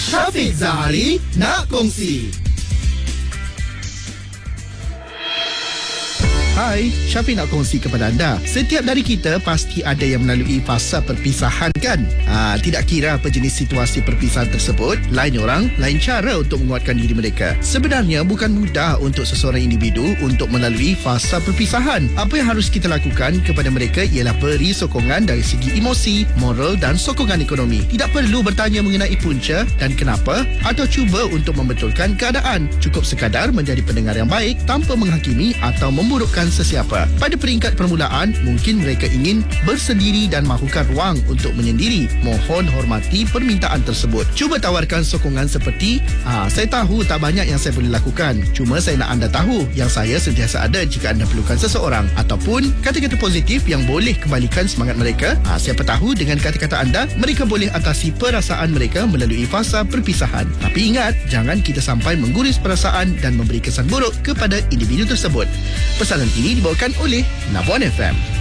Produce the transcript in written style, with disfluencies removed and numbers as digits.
Syafiq Zahari nak kongsi. Hai, Syafiq nak kongsi kepada anda. Setiap dari kita pasti ada yang melalui fasa perpisahan kan? Tidak kira apa jenis situasi perpisahan tersebut, lain orang, lain cara untuk menguatkan diri mereka. Sebenarnya bukan mudah untuk seseorang individu untuk melalui fasa perpisahan. Apa yang harus kita lakukan kepada mereka ialah beri sokongan dari segi emosi, moral dan sokongan ekonomi. Tidak perlu bertanya mengenai punca dan kenapa atau cuba untuk membetulkan keadaan. Cukup sekadar menjadi pendengar yang baik tanpa menghakimi atau memburukkan sesiapa. Pada peringkat permulaan, mungkin mereka ingin bersendiri dan mahukan ruang untuk menyendiri. Mohon hormati permintaan tersebut. Cuba tawarkan sokongan seperti, saya tahu tak banyak yang saya boleh lakukan. Cuma saya nak anda tahu yang saya sentiasa ada jika anda perlukan seseorang. Ataupun kata-kata positif yang boleh kembalikan semangat mereka. Siapa tahu dengan kata-kata anda, mereka boleh atasi perasaan mereka melalui fasa perpisahan. Tapi ingat, jangan kita sampai mengguris perasaan dan memberi kesan buruk kepada individu tersebut. Pesanan ini dibawakan oleh Nabuan FM.